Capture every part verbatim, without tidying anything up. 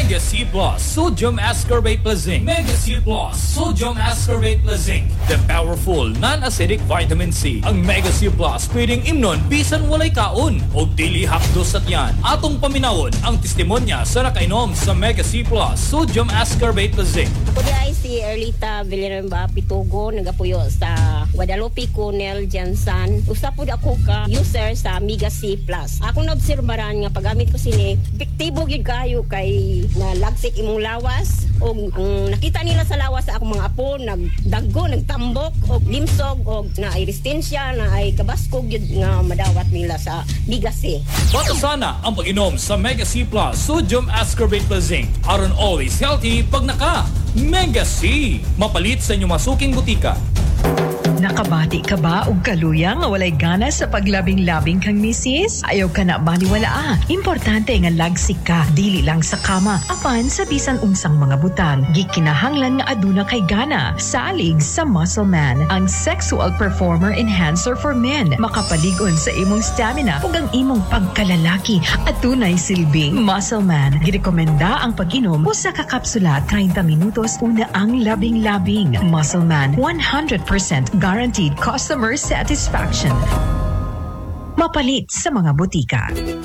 Mega C Plus Sodium Ascorbate plus Zinc. Mega C Plus Sodium Ascorbate plus Zinc. The powerful non-acidic vitamin C. Ang Mega C Plus pwedeng imnon bisan walay kaon o dili hapdos at yan. Atong paminawon ang testimonya sa nakainom sa Mega C Plus Sodium Ascorbate plus Zinc. Kudi ay si Erlita Villanueva Pitugo, nagapuyo sa Guadalupe Cornell Jansan. Usa pud ako ka user sa Mega C Plus. Ako naobserbaran nga paggamit ko sini, epektibo gyud kayo kay na lagsik imong lawas o ang nakita nila sa lawas sa akong mga apo nagdaggo, nagtambok o limsog o na ay resistensya na ay kabaskog gyud nga madawat nila sa Mega C. Bata sana ang pag-inom sa Mega C Plus Sodium Ascorbate plus Zinc. Aron always healthy pag naka Mega C. Mapalit sa inyong masuking butika. Nakabati ka ba og kaluya nga walay gana sa paglabing-labing kang misis? Ayaw ka na baliwala ah. Importante nga lagsik ka, dili lang sa kama. Apan sa bisan unsang mga butang, gikinahanglan nga aduna kay gana. Salig sa Muscle Man, ang sexual performer enhancer for men. Makapalig-on sa imong stamina ug ang imong pagkalalaki at tunay silbing Muscle Man. Girekomenda ang pag-inom usa ka kapsula thirty minutos una ang labing-labing. Muscle Man, one hundred percent guaranteed customer satisfaction. Mapalit sa mga butika.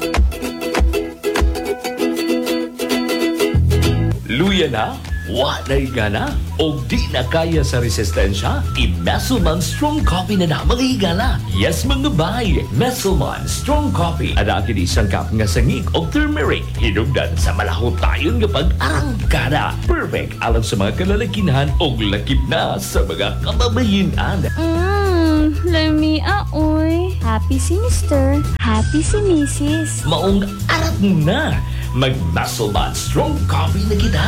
Luya na? Walay gana? O di na kaya sa resistensya? I-Messelman Strong Coffee na na mga higala. Yes mga bay, Messelman Strong Coffee. Ada akin isang kap nga sangig o turmeric. Hinugdan sa malahot tayong nga pag-arangkada. Perfect alam sa mga kalalakinhan o lakip na sa mga kababayinan. Mmm, lami aoy. Happy si mister, happy si missus. Maong arat na. Mag-Messelman Strong Coffee na kita.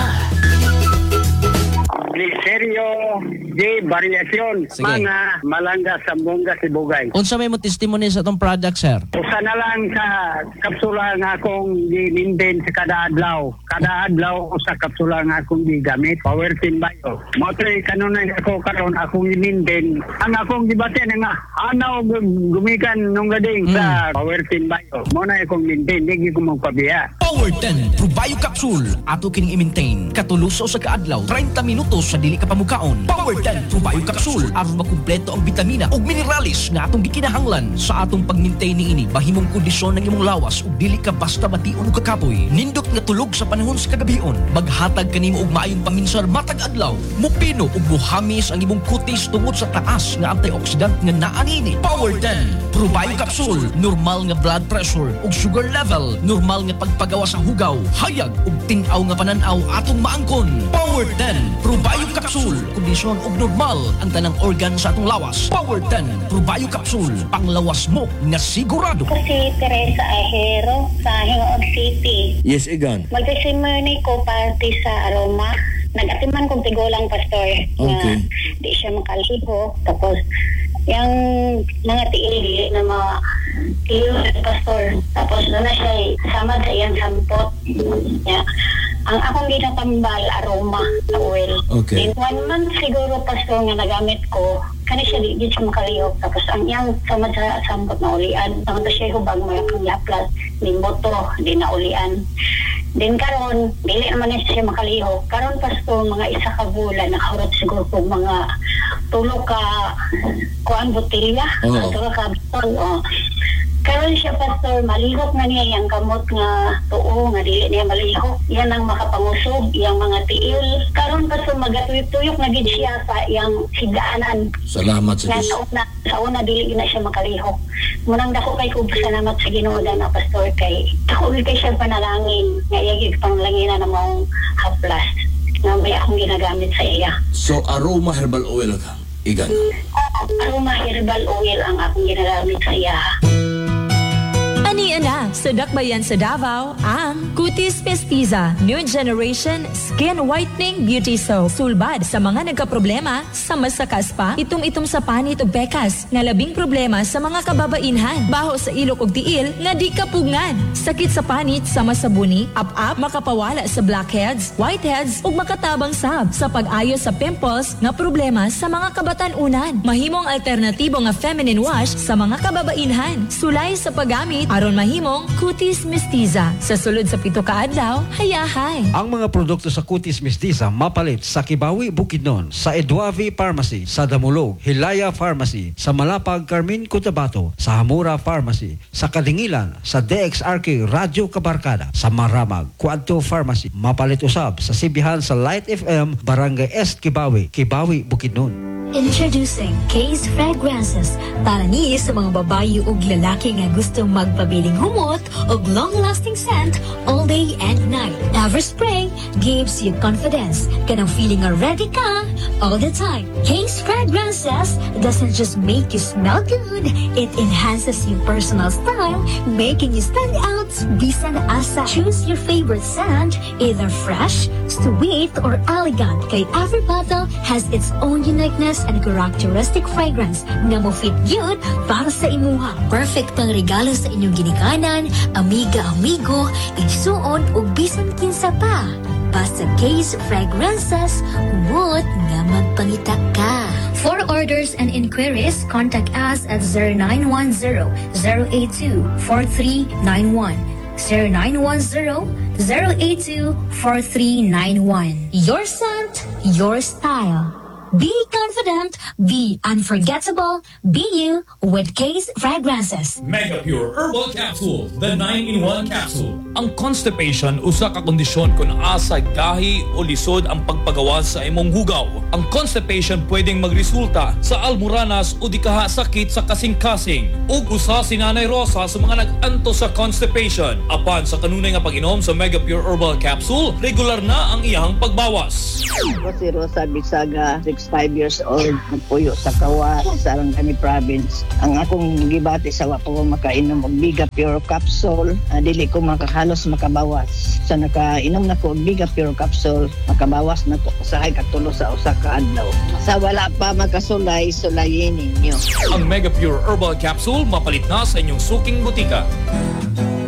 Sergio J. Variacion, Sige. mga Malanga, Sambonga, Sibugay. Unsa may mo testimony sa itong product, sir? Usa na lang sa kapsula nga akong gininden sa kada adlaw. Kada adlaw usa kapsula nga akong gigamit. Power Team Bio. Motoy kanunay ako karon akong gininden. Ang akong gibaten nga anaw gumikan nung gading mm. sa Power Team Bio. Mo na akong gininden, di ko magpabiya. Power ten Probio Capsule. Ato kining i-maintain. Katuluso sa kaadlaw. thirty minutos sa dili ka pamukaon. Power ten Probio Capsule. Aron makumpleto ang bitamina ug mineralis nga atong gikinahanglan sa atong pag-maintain niini bahimong kondisyon ng imong lawas ug dili ka basta bation ug kakapoy. Nindot nga tulog sa panahon sa kagabion. Maghatag kanimo og maayong paminsar matag adlaw. Mupino ug buhamis ang imong kutis tungod sa taas nga antioxidant nga naa niini. Power ten Probio Capsule. Normal nga blood pressure ug sugar level. Normal nga pagpagawa sa hugaw, hayag ug tin-aw nga pananaw atong maangkon. Power ten Probio Capsule. Kondisyon ug normal ang tanang organ sa atong lawas. Power ten Probio Capsule. Panglawas mo nga sigurado. Si Teresa Ahero sa Hingoog City. Yes, Igan. Mag-testimony ko parte sa Aroma. Nag-atiman kong tigulang pastor Okay. na di siya makaliho. Tapos, yung mga tiil na mga tiil pastor. Tapos, doon na siya sama sa iyang sampot. Yeah. Ang akong ginatambal, Aroma na oil. Okay. In one month siguro, pastor, nga nagamit ko, kani siya di, di siya makalihok. Tapos, ang iyang sama sa sampot na ulian. Tapos siya hubag mo yung yaplas, ni moto, di na ulian. Din karon, dili naman na siya makalihok. Karon pastor, mga isa ka bulan, nakahurot siguro po mga tulo ka kuan botilya. Oo. Tulo ka botol. Oh. Karon siya pastor, malihok na niya yung kamot nga tuo, nga dili niya malihok. Yan ang makapangusog, yung mga tiil. Karon pastor, magatuyok-tuyok na gid siya sa yung higdaanan. Salamat sa Na Diyos. sa una, sa una dili na siya makalihok. Munang dako kay ko salamat sa Ginoo na pastor kay ako kay siya panalangin nga iyagig panglangina na mong haplas nga may akong ginagamit sa iya. So, Aroma Herbal Oil ka, Igan. Aroma herbal oil ang akong ginagamit sa iya. Ani ana sa dakbayan sa Davao ang Cutis Mestiza New Generation Skin Whitening Beauty Soap. Sulbad sa mga nagkaproblema sa masakas pa, itom-itom sa panit ug pekas, nga labing problema sa mga kababainhan, baho sa ilok ug tiil nga di kapugngan, sakit sa panit sa masabuni, up-up, makapawala sa blackheads, whiteheads ug makatabang sab sa pag-ayo sa pimples nga problema sa mga kabatan-unan. Mahimong alternatibo nga feminine wash sa mga kababainhan. Sulay sa paggamit aron aron mahimong Cutis Mestiza. Sa sulod sa pito ka adlaw, hayahay. Ang mga produkto sa Cutis Mestiza mapalit sa Kibawi, Bukidnon, sa Eduavi Pharmacy, sa Damulog, Hilaya Pharmacy, sa Malapag, Carmen Cotabato, sa Hamura Pharmacy, sa Kadingilan, sa D X R K Radyo Kabarkada, sa Maramag, Quadto Pharmacy, mapalit usab sa Sibihan sa Light F M, Barangay Est Kibawi, Kibawi, Bukidnon. Introducing Case Fragrances para ni sa mga babayi ug lalaki nga gustong magpabiling humot ug long-lasting scent all day and night. Everspray gives you confidence. Kanang feeling nga ready ka all the time. Case Fragrances doesn't just make you smell good, it enhances your personal style, making you stand out bisan asa. Choose your favorite scent, either fresh, sweet, or elegant. Kay every bottle has its own uniqueness and characteristic fragrance nga mo fit yun para sa imuha. Perfect ang regalo sa inyong ginikanan, amiga-amigo, igsuon o bisan kinsa pa. Basta Case Fragrances, humot nga magpangita ka. For orders and inquiries, contact us at zero nine one zero, zero eight two, four three nine one. zero nine one zero, zero eight two, four three nine one. Your scent, your style. Be confident, be unforgettable, be you with Case Fragrances. Mega Pure Herbal Capsule, the nine in one capsule. Ang constipation usa ka kondisyon kung asa gahi o lisod ang pagpagawas sa imong hugaw. Ang constipation pwedeng magresulta sa almuranas o di kaha sakit sa kasing-kasing. Ug usa si Nanay Rosa sa mga nag-anto sa constipation. Apan sa kanunay nga pag-inom sa Mega Pure Herbal Capsule, regular na ang iyang pagbawas. Ako si Rosa Bisaga, sixty-five years old, nagpuyo sa Kawas, sa Arangani Province. Ang akong gibati sa wapo ko makainom og Mega Pure Capsule, uh, dili ko makahalos makabawas. Sa nakainom na ko og Mega Pure Capsule, makabawas na ko usahay katulo sa usa ka adlaw. Sa wala pa makasulay, sulayin ninyo. Ang Mega Pure Herbal Capsule mapalit na sa inyong suking butika.